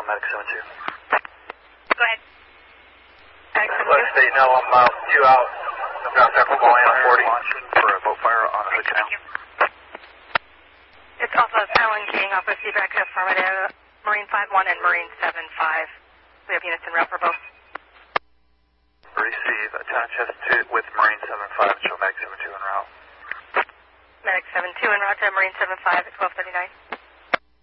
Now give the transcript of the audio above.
Medic 72. Go ahead. Medic 72. Let state know I'm 2 out. I've got Central going on 40. For a boat fire on the Hood Canal. Thank you. It's also Alan King, off of feedback affirmative, Marine 5-1 and Marine 7-5. We have units en route for both. Receive, attach S2 with Marine 7-5, show Medic 72 en route. Medic 72 en route to Marine 7-5 at 1239.